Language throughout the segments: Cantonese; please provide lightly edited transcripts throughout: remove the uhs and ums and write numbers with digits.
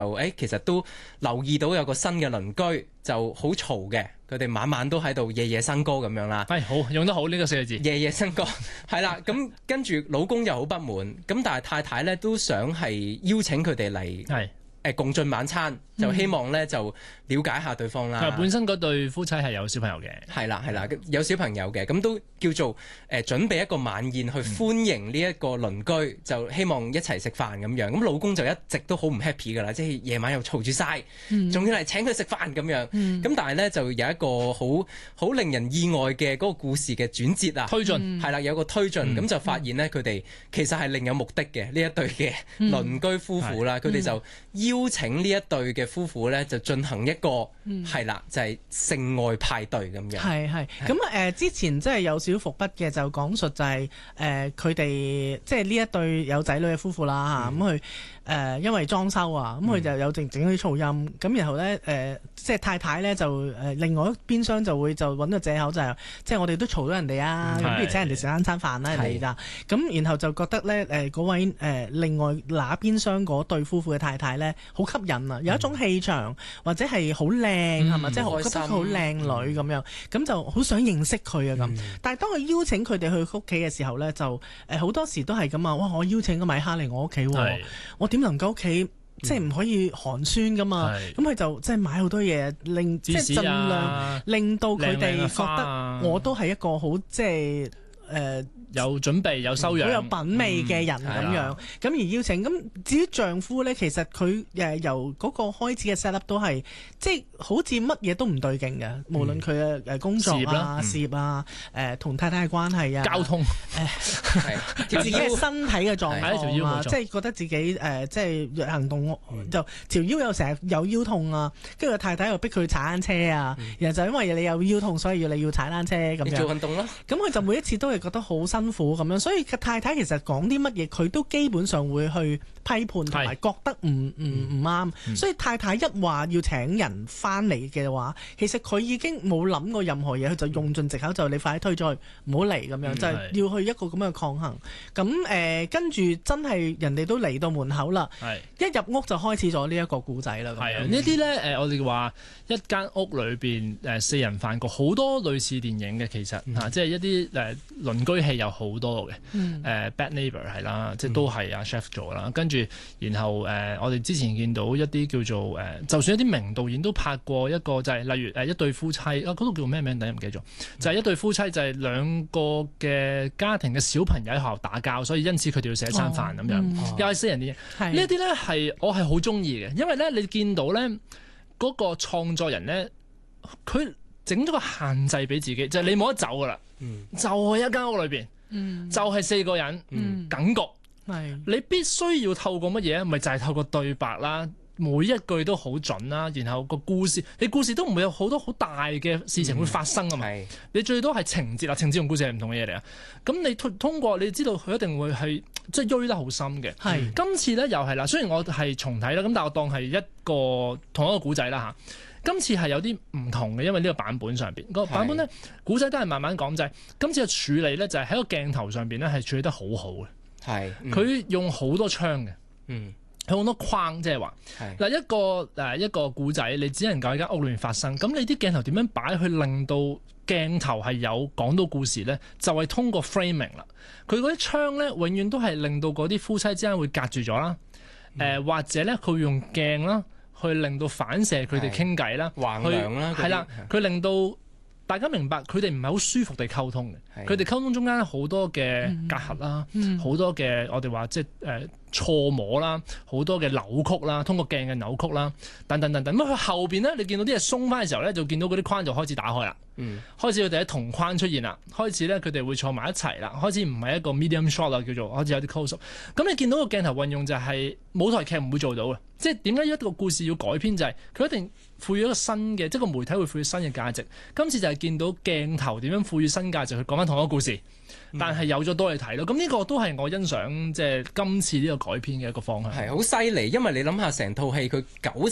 其實都留意到有個新嘅鄰居就好嘈嘅，佢哋晚晚都喺度夜夜笙歌咁樣啦。 係好用得好呢個4個字， 夜夜笙歌係啦。咁跟住老公又好不滿，咁但係太太咧都想係邀請佢哋嚟共進晚餐，就希望咧就了解下對方啦。 本身嗰對夫妻係有小朋友嘅， 係啦，有小朋友嘅，咁都叫做準備一個晚宴去歡迎呢一個鄰居，就希望一齊食飯咁樣。咁老公就一直都好唔 happy 噶啦，即係夜晚又嘈住晒，仲要嚟請佢食飯咁樣。咁但係咧就有一個好令人意外嘅嗰個故事嘅轉折啊， 推進係啦，有個推進，咁就發現咧佢哋其實係另有目的嘅呢一對嘅鄰居夫婦啦，佢哋就邀請呢一對嘅夫婦咧就進行一個係啦，就係性愛派對咁樣。 係咁之前即係有少伏筆嘅，就講述就係佢哋即係呢一對有仔女嘅夫婦啦嚇，咁佢因為裝修啊，咁佢就有整啲噪音，咁然後咧即係太太咧就另外一邊廂就揾個藉口就係即係我哋都嘈咗人哋啊，咁不如請人哋食餐飯啦，人哋㗎，咁然後就覺得咧嗰位另外那邊廂嗰對夫婦嘅太太咧好吸引啊，有一種氣場或者係好靚係咪？即係我覺得佢好靚女咁樣，咁就好想認識佢啊咁。但係當佢邀請佢哋去屋企嘅時候咧，就好多時都係咁啊！哇！我邀請個米哈嚟我屋企喎，我點能夠屋企即係唔可以寒酸噶嘛？咁佢就即係買好多嘢，即係盡量令到佢哋覺得我都係一個好即係有準備有修養、 好有品味嘅人咁樣，咁而邀請。咁至於丈夫咧，其實佢由嗰個開始嘅 set up 都係即係好似乜嘢都唔對勁嘅，無論佢嘅工作啊、事業啊、同太太嘅關係啊、 交通、 自己嘅身體嘅狀況啊，即係覺得自己即係行動就條腰又成日有腰痛啊，跟住太太又逼佢踩單車啊，然後就因為你有腰痛，所以你要踩單車咁樣。 做運動咯。咁佢就每一次都係覺得好辛苦咁樣，所以太太其實講啲乜嘢，佢都基本上會去批判同埋覺得唔啱。所以太太一話要請人翻嚟嘅話，其實佢已經冇諗過任何嘢，佢就用盡藉口，就你快啲推咗去，唔好嚟咁樣，就係要去一個咁樣嘅抗衡。咁跟住真係人哋都嚟到門口啦，一入屋就開始咗呢一個故仔啦。 係啊，呢啲咧我哋話一間屋裏邊4人飯局，好多類似電影嘅其實即係一啲鄰居戲有好多嘅，Bad Neighbor 係啦，即係都係阿 Chef 做啦。跟住然後我哋之前見到一啲叫做就算一啲名導演都拍過一個，就係例如一對夫妻嗰度叫咩名？第一唔記得咗，就係一對夫妻就係兩個嘅家庭嘅小朋友喺學校打交，所以因此佢哋要食一餐飯咁樣，又係4人電影。呢啲咧係我係好中意嘅，因為咧你見到咧嗰個創作人咧，佢整咗個限制俾自己，就係你冇得走噶啦，就係一間屋裏邊，就係4個人，梗局。你必須要透過乜嘢？咪就係透過對白啦，每一句都好準啦，然後個故事，你故事都唔會有好多好大嘅事情會發生啊嘛。你最多係情節啦，情節同故事係唔同嘅嘢嚟啊。咁你通過你知道佢一定會係即係追得好深嘅。今次咧又係啦，雖然我係重睇啦，咁但係我當係一個同一個古仔啦嚇。今次係有啲唔同嘅，因為呢個版本上邊個版本咧，古仔都係慢慢講，就係今次嘅處理咧，就係喺個鏡頭上邊咧係處理得好好嘅。佢用好多槍嘅，有好多框，即係話嗱一個故仔，你只能夠喺間屋裏面發生。咁你啲鏡頭點樣擺去令到鏡頭係有講到故事咧？就係通過 framing 啦。佢嗰啲槍咧，永遠都係令到嗰啲夫妻之間會隔住咗啦。或者咧，佢會用鏡啦，去令到反射佢哋傾偈啦， 橫梁啦， 係啦，佢令到大家明白佢哋唔係好舒服地溝通嘅，佢哋溝通中間好多嘅隔閡啦，好多嘅我哋話即係錯摸啦，好多嘅扭曲啦，通過鏡嘅扭曲啦，等等等等。咁佢後邊咧，你見到啲嘢鬆翻嘅時候咧，就見到嗰啲框就開始打開啦，開始佢哋喺同框出現啦，開始咧佢哋會坐埋一齊啦，開始唔係一個 medium shot 啦，叫做開始有啲 close up。咁你見到個鏡頭運用就係舞台劇唔會做到嘅，即係點解一個故事要改編就係佢一定賦予一個新嘅，即係個媒體會賦予新嘅價值。今次就係見到鏡頭點樣賦予新價值去講翻同一個故事，但係有咗多嘢睇咯。咁呢個都係我欣賞即係今次呢個改編嘅一個方向。 係好犀利，因為你諗下成套戲佢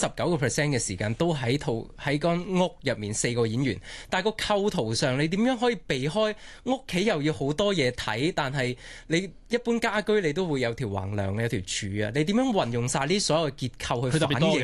99% 嘅時間都喺間屋入面4個演員，但係個構圖上你點樣可以避開屋企又要好多嘢睇，但係你一般家居你都會有條橫梁有條柱啊，你點樣運用晒呢所有結構去反映？